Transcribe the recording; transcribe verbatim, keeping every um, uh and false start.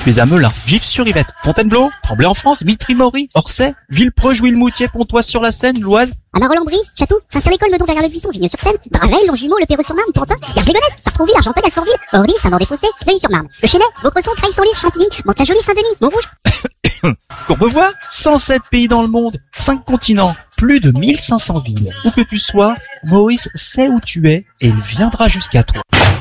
suis à Melun, Gif-sur-Yvette, Fontainebleau, Tremblay-en-France, Vitry-Mory, Orsay, Villepreux, Jouy-le-Moutier, Pontoise-sur-la-Seine, l'Oise. À Marolles-en-Brie, Château, Saint-Cyr-l'École, Meudon, Verrières-le-Buisson, Vigneux-sur-Seine, Draveil, Longjumeau, Le Perreux-sur-Marne, Pantin, Garges-les-Gonesse, Sartrouville, Argenteuil, Alfortville, Orly, Saint-Maur-des-Fossés, Neuilly-sur-Marne, Le Chesnay, Vaucresson, Creil-Senlis, Chantilly, Mantes-la-Jolie, Saint-Denis, Montrouge. Courbevoie, cent sept pays dans le monde, cinq continents, plus de mille cinq cents villes. Où que tu sois, Maurice sait où tu es et il viendra jusqu'à toi.